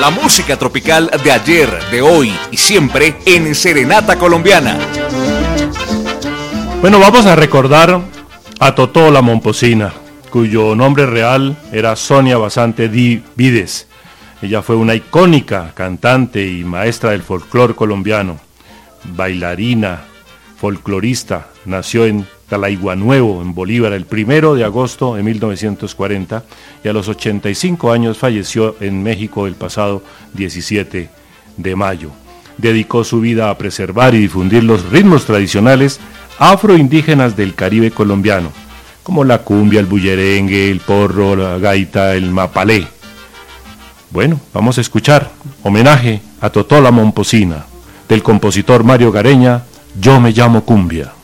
La música tropical de ayer, de hoy y siempre en Serenata Colombiana. Bueno, vamos a recordar a Totó la Momposina, cuyo nombre real era Sonia Basante Vides. Ella fue una icónica cantante y maestra del folclore colombiano, bailarina, folclorista. Nació en Talaiguanuevo, en Bolívar, el 1 de agosto de 1940 y a los 85 años falleció en México el pasado 17 de mayo. Dedicó su vida a preservar y difundir los ritmos tradicionales afroindígenas del Caribe colombiano, como la cumbia, el bullerengue, el porro, la gaita, el mapalé. Bueno, vamos a escuchar homenaje a Totó la Momposina, del compositor Mario Gareña, Yo me llamo cumbia.